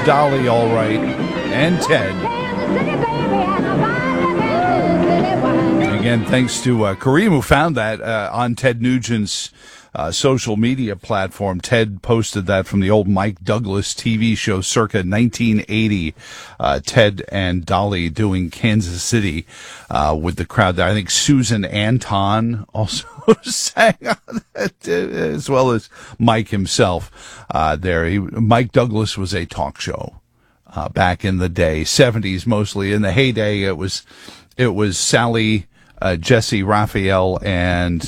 Dolly, all right, and Ted. Again, thanks to Kareem, who found that on Ted Nugent's social media platform. Ted posted that from the old Mike Douglas TV show circa 1980. Ted and Dolly doing Kansas City with the crowd there. I think Susan Anton also sang on that, as well as Mike himself there. Mike Douglas was a talk show back in the day, 70s mostly. In the heyday, it was Sally, Jesse Raphael, and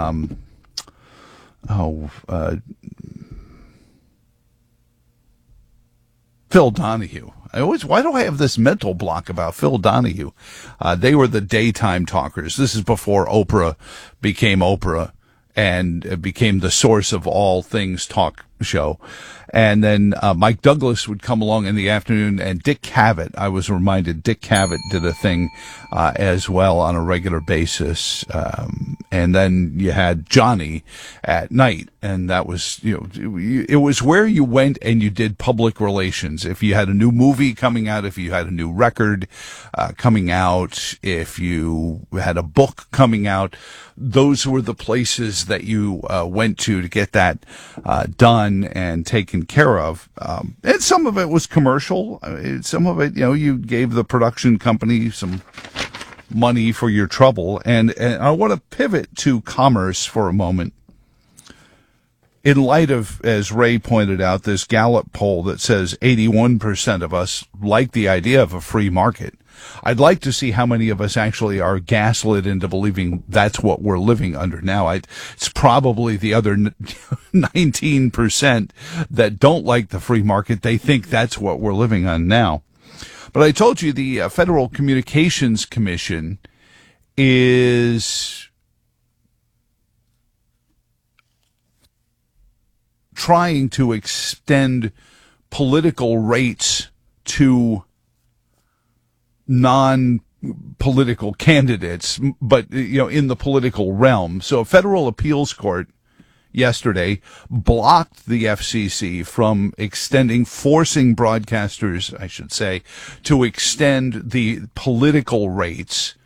Phil Donahue. Why do I have this mental block about Phil Donahue? They were the daytime talkers. This is before Oprah became Oprah and became the source of all things talk show. And then Mike Douglas would come along in the afternoon, and Dick Cavett, I was reminded, Dick Cavett did a thing as well on a regular basis. And then you had Johnny at night, and that was, it was where you went and you did public relations. If you had a new movie coming out, if you had a new record coming out, if you had a book coming out, those were the places that you went to get that done and taken care of. And some of it was commercial. Some of it, you gave the production company some money for your trouble. And I want to pivot to commerce for a moment. In light of, as Ray pointed out, this Gallup poll that says 81% of us like the idea of a free market. I'd like to see how many of us actually are gaslit into believing that's what we're living under now. It's probably the other 19% that don't like the free market. They think that's what we're living on now. But I told you the Federal Communications Commission is trying to extend political rates to non-political candidates, but, in the political realm. So a federal appeals court yesterday blocked the FCC from forcing broadcasters, I should say, to extend the political rates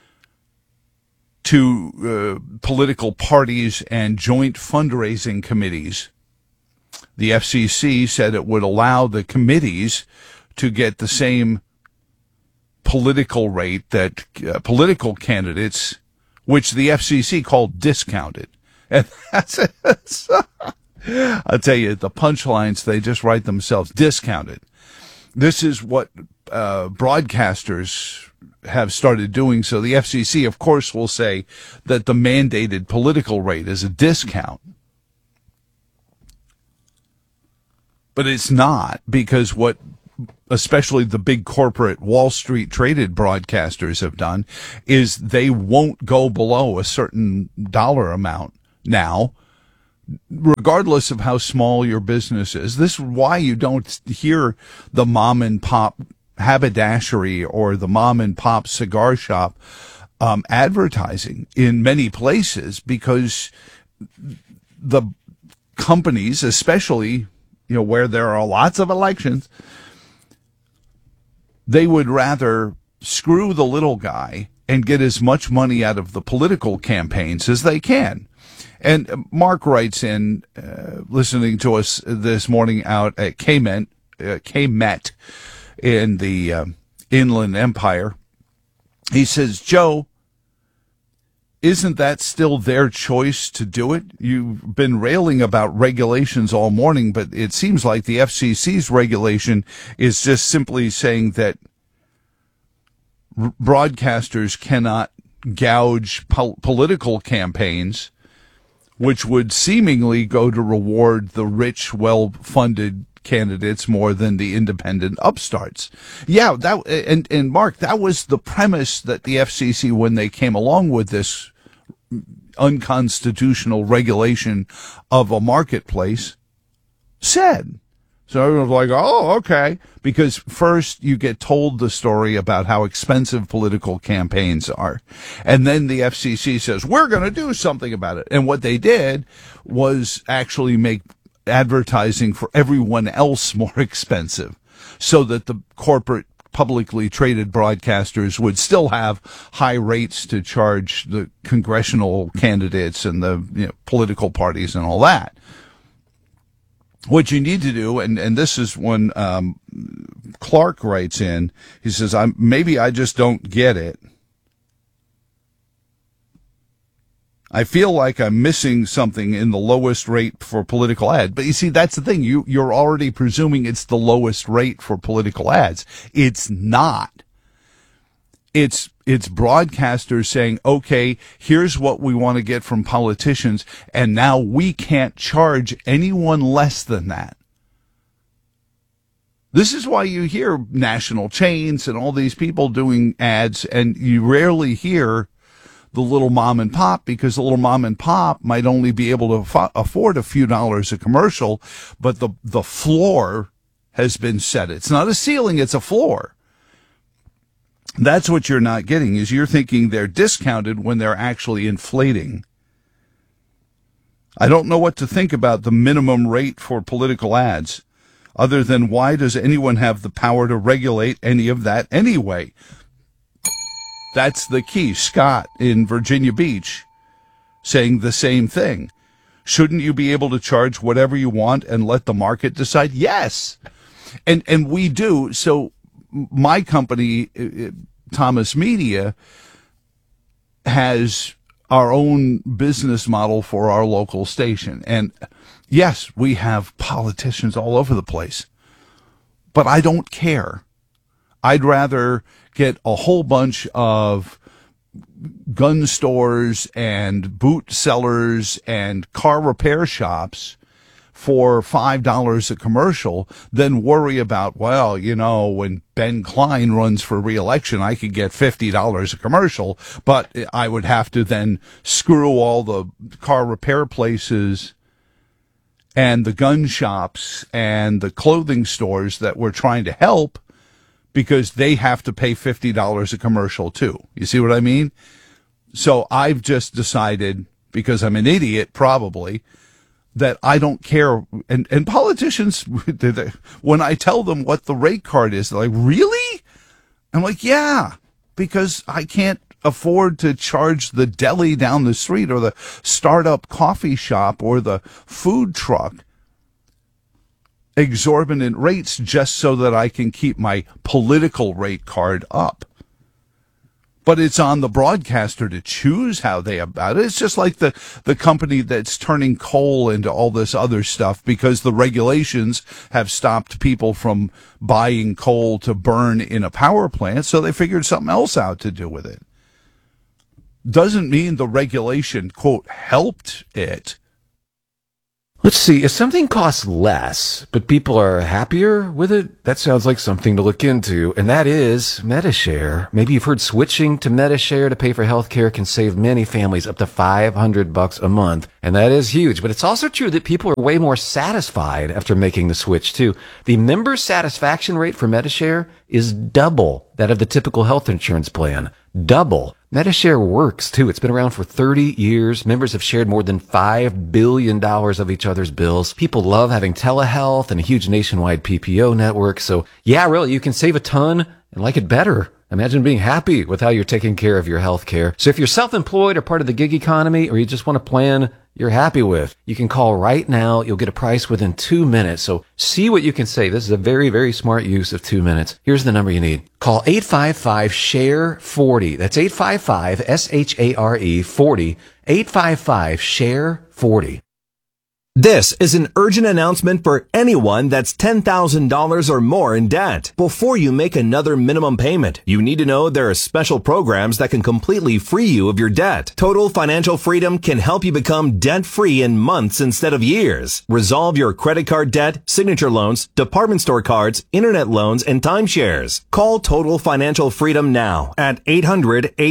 to political parties and joint fundraising committees. The FCC said it would allow the committees to get the same political rate that political candidates, which the FCC called discounted. And that's it. I'll tell you, the punchlines, they just write themselves, discounted. This is what broadcasters have started doing. So the FCC, of course, will say that the mandated political rate is a discount. But it's not, because what especially the big corporate Wall Street traded broadcasters have done is they won't go below a certain dollar amount now, regardless of how small your business is. This is why you don't hear the mom and pop haberdashery or the mom and pop cigar shop advertising in many places, because the companies, especially where there are lots of elections, they would rather screw the little guy and get as much money out of the political campaigns as they can. And Mark writes in, listening to us this morning out at KMET in the Inland Empire. He says, Joe, isn't that still their choice to do it? You've been railing about regulations all morning, but it seems like the FCC's regulation is just simply saying that broadcasters cannot gouge political campaigns, which would seemingly go to reward the rich, well-funded candidates more than the independent upstarts. Yeah, and Mark, that was the premise that the FCC, when they came along with this unconstitutional regulation of a marketplace, said. So everyone's like, oh, okay. Because first you get told the story about how expensive political campaigns are. And then the FCC says, we're going to do something about it. And what they did was actually make advertising for everyone else more expensive. so that the corporate publicly traded broadcasters would still have high rates to charge the congressional candidates and the political parties and all that. What you need to do, and this is when Clark writes in, he says, maybe I just don't get it. I feel like I'm missing something in the lowest rate for political ads. But you see, that's the thing. You're already presuming it's the lowest rate for political ads. It's not. It's broadcasters saying, okay, here's what we want to get from politicians, and now we can't charge anyone less than that. This is why you hear national chains and all these people doing ads, and you rarely hear the little mom and pop, because the little mom and pop might only be able to afford a few dollars a commercial, but the floor has been set. It's not a ceiling, it's a floor. That's what you're not getting, is you're thinking they're discounted when they're actually inflating. I don't know what to think about the minimum rate for political ads, other than why does anyone have the power to regulate any of that anyway? That's the key. Scott in Virginia Beach saying the same thing. Shouldn't you be able to charge whatever you want and let the market decide? Yes. And we do. So my company, Thomas Media, has our own business model for our local station. And yes, we have politicians all over the place, but I don't care. I'd rather get a whole bunch of gun stores and boot sellers and car repair shops for $5 a commercial than worry about, when Ben Klein runs for re-election, I could get $50 a commercial, but I would have to then screw all the car repair places and the gun shops and the clothing stores that we're trying to help, because they have to pay $50 a commercial too. You see what I mean? So I've just decided, because I'm an idiot probably, that I don't care. And politicians, when I tell them what the rate card is, they're like, really? I'm like, yeah, because I can't afford to charge the deli down the street or the startup coffee shop or the food truck exorbitant rates just so that I can keep my political rate card up. But it's on the broadcaster to choose how they about it. It's just like the company that's turning coal into all this other stuff because the regulations have stopped people from buying coal to burn in a power plant, so they figured something else out to do with it. Doesn't mean the regulation, quote, helped it. Let's see, if something costs less, but people are happier with it, that sounds like something to look into, and that is Medi-Share. Maybe you've heard switching to Medi-Share to pay for healthcare can save many families up to $500 a month, and that is huge. But it's also true that people are way more satisfied after making the switch, too. The member satisfaction rate for Medi-Share is double that of the typical health insurance plan. Double. Medi-Share works, too. It's been around for 30 years. Members have shared more than $5 billion of each other's bills. People love having telehealth and a huge nationwide PPO network. So, yeah, really, you can save a ton and like it better. Imagine being happy with how you're taking care of your health care. So if you're self-employed or part of the gig economy, or you just want a plan you're happy with, you can call right now. You'll get a price within 2 minutes. So see what you can save. This is a very, very smart use of 2 minutes. Here's the number you need. Call 855-SHARE-40. That's 855-SHARE-40. 855-SHARE-40. This is an urgent announcement for anyone that's $10,000 or more in debt. Before you make another minimum payment, you need to know there are special programs that can completely free you of your debt. Total Financial Freedom can help you become debt-free in months instead of years. Resolve your credit card debt, signature loans, department store cards, internet loans, and timeshares. Call Total Financial Freedom now at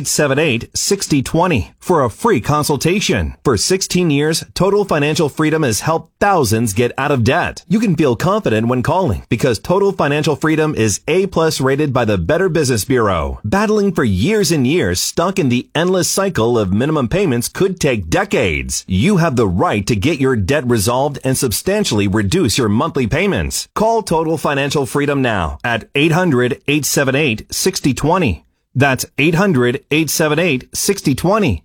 800-878-6020 for a free consultation. For 16 years, Total Financial Freedom has has helped thousands get out of debt. You can feel confident when calling because Total Financial Freedom is A+ rated by the Better Business Bureau. Battling for years and years, stuck in the endless cycle of minimum payments could take decades. You have the right to get your debt resolved and substantially reduce your monthly payments. Call Total Financial Freedom now at 800-878-6020. That's 800-878-6020.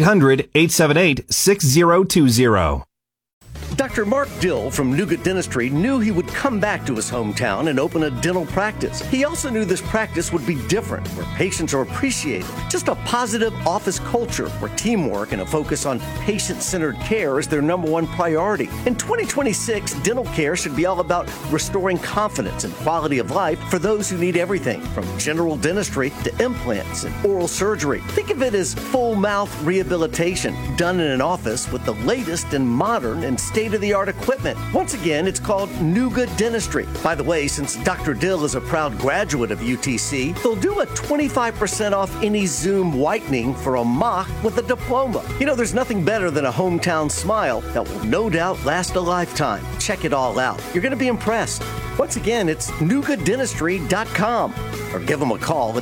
800-878-6020. Dr. Mark Dill from Nougat Dentistry knew he would come back to his hometown and open a dental practice. He also knew this practice would be different, where patients are appreciated. Just a positive office culture where teamwork and a focus on patient-centered care is their number one priority. In 2026, dental care should be all about restoring confidence and quality of life for those who need everything, from general dentistry to implants and oral surgery. Think of it as full mouth rehabilitation done in an office with the latest and modern and state-of-the-art equipment. Once again, it's called Nougat Dentistry. By the way, since Dr. Dill is a proud graduate of UTC, they'll do a 25% off any Zoom whitening for a mock with a diploma. You know, there's nothing better than a hometown smile that will no doubt last a lifetime. Check it all out. You're going to be impressed. Once again, it's nougatdentistry.com or give them a call at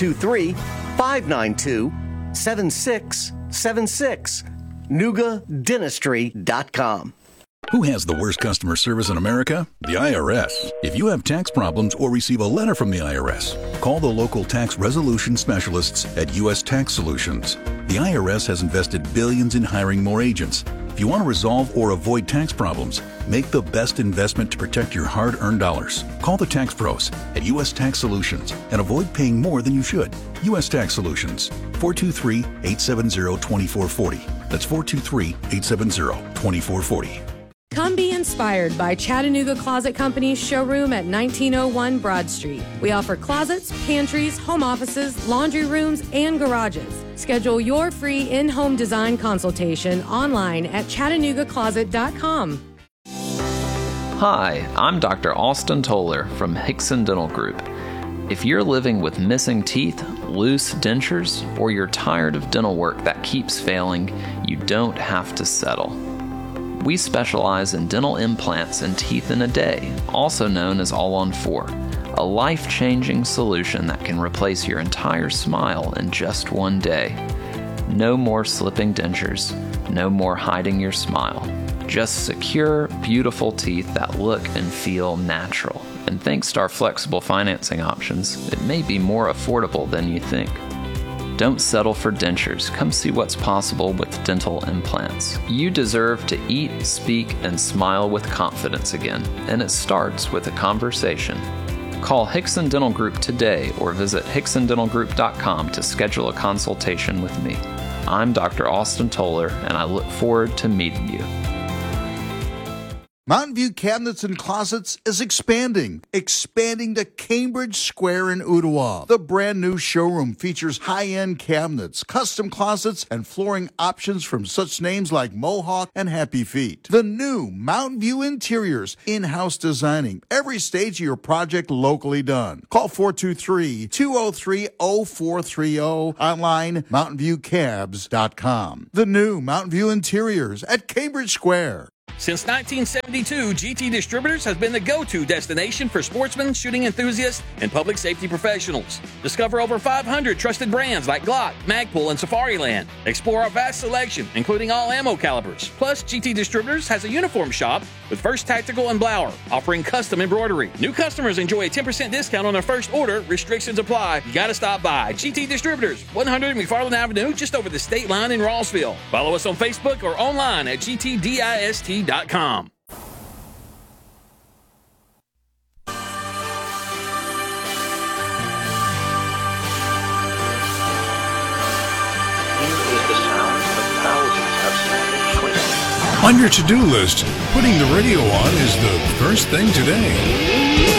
423-592-7676. nougatdentistry.com. Who has the worst customer service in America? The IRS. If you have tax problems or receive a letter from the IRS, call the local tax resolution specialists at U.S. Tax Solutions. The IRS has invested billions in hiring more agents. If you want to resolve or avoid tax problems, make the best investment to protect your hard-earned dollars. Call the tax pros at U.S. Tax Solutions and avoid paying more than you should. U.S. Tax Solutions, 423-870-2440. That's 423-870-2440. Come be inspired by Chattanooga Closet Company's showroom at 1901 Broad Street. We offer closets, pantries, home offices, laundry rooms, and garages. Schedule your free in-home design consultation online at ChattanoogaCloset.com. Hi, I'm Dr. Austin Toller from Hickson Dental Group. If you're living with missing teeth, loose dentures, or you're tired of dental work that keeps failing, you don't have to settle. We specialize in dental implants and teeth in a day, also known as All-on-4, a life-changing solution that can replace your entire smile in just one day. No more slipping dentures, no more hiding your smile. Just secure, beautiful teeth that look and feel natural. And thanks to our flexible financing options, it may be more affordable than you think. Don't settle for dentures. Come see what's possible with dental implants. You deserve to eat, speak, and smile with confidence again, and it starts with a conversation. Call Hickson Dental Group today or visit hicksondentalgroup.com to schedule a consultation with me. I'm Dr. Austin Toller, and I look forward to meeting you. Mountain View Cabinets and Closets is expanding to Cambridge Square in Ottawa. The brand new showroom features high-end cabinets, custom closets, and flooring options from such names like Mohawk and Happy Feet. The new Mountain View Interiors, in-house designing every stage of your project locally done. Call 423-203-0430, online mountainviewcabs.com. The new Mountain View Interiors at Cambridge Square. Since 1972, GT Distributors has been the go-to destination for sportsmen, shooting enthusiasts, and public safety professionals. Discover over 500 trusted brands like Glock, Magpul, and Safariland. Explore our vast selection, including all ammo calibers. Plus, GT Distributors has a uniform shop with First Tactical and Blower, offering custom embroidery. New customers enjoy a 10% discount on their first order. Restrictions apply. You gotta stop by. GT Distributors, 100 McFarland Avenue, just over the state line in Rossville. Follow us on Facebook or online at gtdist.com. On your to-do list, putting the radio on is the first thing today.